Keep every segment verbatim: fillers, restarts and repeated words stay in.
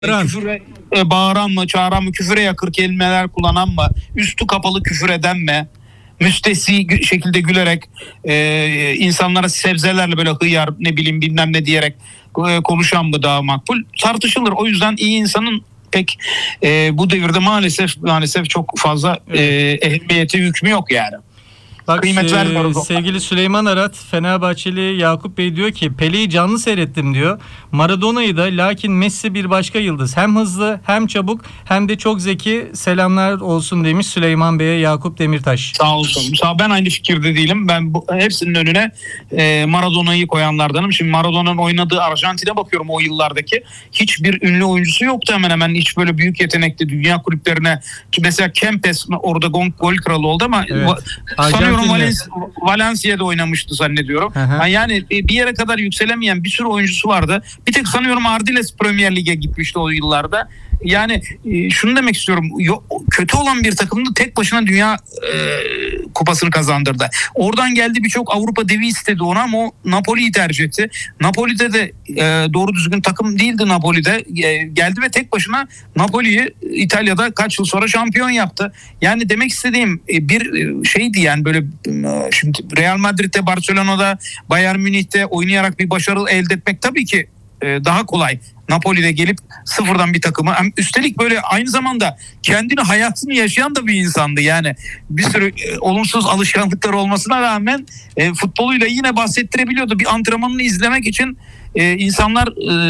küfüre e, bağıran mı, çağıran mı, küfüre yakır kelimeler kullanan mı, üstü kapalı küfür eden mi, müstesni şekilde gülerek e, insanlara sebzelerle böyle hıyar ne bileyim bilmem ne diyerek e, konuşan mı daha makbul, tartışılır. O yüzden iyi insanın pek e, bu devirde maalesef maalesef çok fazla e, ehemmiyeti, hükmü yok yani. Bak, Kıymet e, vermiyoruz. sevgili Süleyman Arat, Fenerbahçeli Yakup Bey diyor ki Pele'yi canlı seyrettim diyor. Maradona'yı da, lakin Messi bir başka yıldız. Hem hızlı hem çabuk hem de çok zeki. Selamlar olsun demiş Süleyman Bey'e Yakup Demirtaş. Sağ olsun. Sağ, ben aynı fikirde değilim. Ben bu, hepsinin önüne e, Maradona'yı koyanlardanım. Şimdi Maradona'nın oynadığı Arjantin'e bakıyorum, o yıllardaki. Hiçbir ünlü oyuncusu yoktu hemen hemen. Hiç böyle büyük yetenekli dünya kulüplerine. Mesela Kempes orada gol, gol kralı oldu ama Evet. va, sanıyorum Valencia, Valencia'da oynamıştı zannediyorum. Hı hı. Yani bir yere kadar yükselemeyen bir sürü oyuncusu vardı. Bir tek sanıyorum Ardiles Premier Lig'e gitmişti o yıllarda. Yani e, şunu demek istiyorum. Yo, kötü olan bir takımda tek başına dünya e, kupasını kazandırdı. Oradan geldi, birçok Avrupa devi istedi ona ama o Napoli'yi tercih etti. Napoli'de de e, doğru düzgün takım değildi Napoli'de. E, geldi ve tek başına Napoli'yi İtalya'da kaç yıl sonra şampiyon yaptı. Yani demek istediğim e, bir şeydi yani, böyle e, şimdi Real Madrid'de, Barcelona'da, Bayern Münih'te oynayarak bir başarı elde etmek tabii ki e, daha kolay. Napoli'de gelip sıfırdan bir takımı, üstelik böyle aynı zamanda kendini, hayatını yaşayan da bir insandı. Yani bir sürü e, olumsuz alışkanlıkları olmasına rağmen e, futboluyla yine bahsettirebiliyordu. Bir antrenmanını izlemek için e, insanlar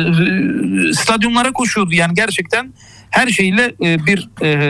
e, stadyumlara koşuyordu. Yani gerçekten her şeyle e, bir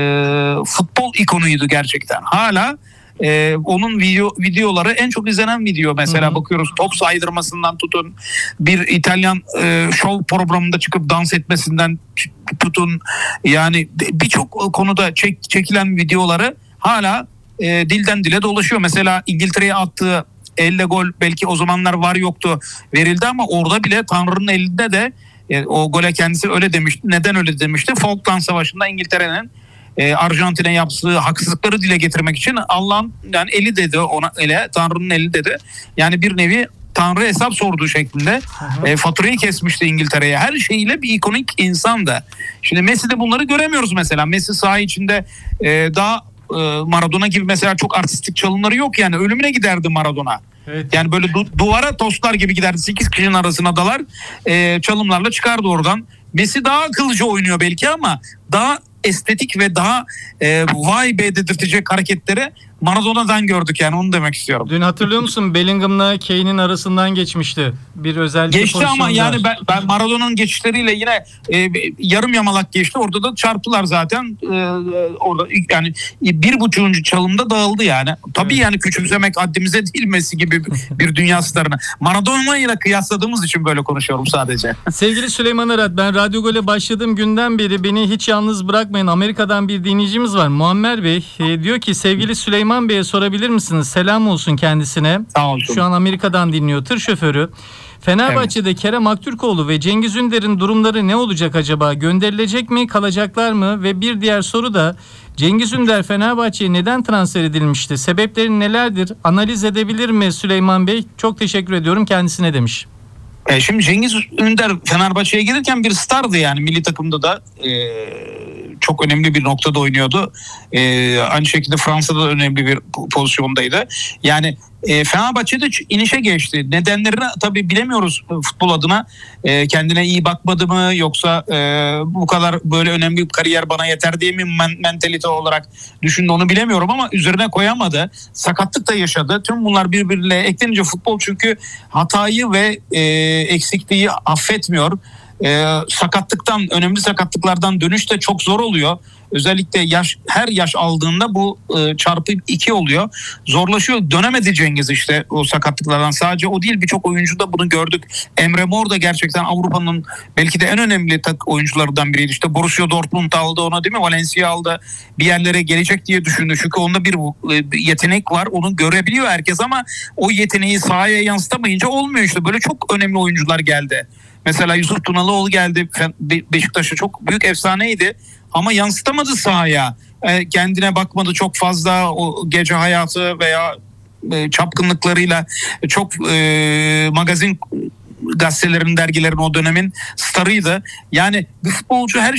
e, futbol ikonuydu gerçekten. Hala Ee, onun video videoları en çok izlenen video. Mesela hı hı. bakıyoruz, top saydırmasından tutun, bir İtalyan e, show programında çıkıp dans etmesinden tutun, yani birçok konuda çek, çekilen videoları hala e, dilden dile dolaşıyor. Mesela İngiltere'ye attığı elle gol, belki o zamanlar var yoktu, verildi ama orada bile Tanrı'nın elinde de e, o gole kendisi öyle demişti. Neden öyle demişti? Falkland Savaşı'nda İngiltere'nin E, Arjantin'e yaptığı haksızlıkları dile getirmek için Allah'ın yani eli dedi ona, ele Tanrı'nın eli dedi. Yani bir nevi Tanrı hesap sorduğu şeklinde e, faturayı kesmişti İngiltere'ye. Her şeyiyle bir ikonik insandı. Şimdi Messi'de bunları göremiyoruz mesela. Messi saha içinde e, daha e, Maradona gibi mesela çok artistik çalımları yok yani. Ölümüne giderdi Maradona. Evet. Yani böyle du- duvara tostlar gibi giderdi. Sekiz kişinin arasına dalar, e, çalımlarla çıkardı oradan. Messi daha akıllıca oynuyor belki ama daha estetik ve daha e, vay be dedirtecek hareketleri Maradona'dan gördük, yani onu demek istiyorum. Dün hatırlıyor musun, Bellingham'la Kane'in arasından geçmişti. Bir özellikle geçti pozisyonda. Ama yani ben, ben Maradona'nın geçişleriyle yine e, yarım yamalak geçti. Orada da çarptılar zaten. E, orada yani bir buçuğuncu çalımda dağıldı yani. Tabii evet. Yani küçümsemek haddimize değil Messi gibi bir dünya starını. Maradona ile kıyasladığımız için böyle konuşuyorum sadece. Sevgili Süleyman Arat, ben Radyo Gol'e başladığım günden beri beni hiç yalnız bırakmayın. Amerika'dan bir dinleyicimiz var, Muammer Bey. E, diyor ki sevgili Süleyman Bey'e sorabilir misiniz? Selam olsun kendisine. Sağ olsun. Şu an Amerika'dan dinliyor, tır şoförü. Fenerbahçe'de evet. Kerem Aktürkoğlu ve Cengiz Ünder'in durumları ne olacak acaba? Gönderilecek mi, kalacaklar mı? Ve bir diğer soru da, Cengiz Ünder Fenerbahçe'ye neden transfer edilmişti? Sebepleri nelerdir? Analiz edebilir mi Süleyman Bey? Çok teşekkür ediyorum kendisine demiş. E şimdi Cengiz Ünder Fenerbahçe'ye gelirken bir stardı yani, milli takımda da e, çok önemli bir noktada oynuyordu. E, aynı şekilde Fransa'da da önemli bir pozisyondaydı. Yani e, Fenerbahçe'de inişe geçti. Nedenlerini tabii bilemiyoruz futbol adına. E, kendine iyi bakmadı mı, yoksa e, bu kadar böyle önemli bir kariyer bana yeter diye mi men- mentalite olarak düşündü, onu bilemiyorum ama üzerine koyamadı. Sakatlık da yaşadı. Tüm bunlar birbiriyle eklenince futbol çünkü hatayı ve e, eksikliği affetmiyor. Ee, sakatlıktan, önemli sakatlıklardan dönüş de çok zor oluyor. Özellikle yaş, her yaş aldığında bu e, çarpı iki oluyor. Zorlaşıyor. Dönemedi Cengiz işte o sakatlıklardan. Sadece o değil, birçok oyuncu da bunu gördük. Emre Mor da gerçekten Avrupa'nın belki de en önemli tak oyuncularından biriydi. İşte Borussia Dortmund aldı onu, değil mi? Valencia aldı. Bir yerlere gelecek diye düşündü. Çünkü onda bir e, yetenek var. Onu görebiliyor herkes ama o yeteneği sahaya yansıtamayınca olmuyor işte. Böyle çok önemli oyuncular geldi. Mesela Yusuf Tunalıoğlu geldi. Beşiktaş'a çok büyük efsaneydi. Ama yansıtamadı sahaya. E, kendine bakmadı çok fazla. O gece hayatı veya e, çapkınlıklarıyla çok e, magazin gazetelerin, dergilerin o dönemin starıydı. Yani bir futbolcu her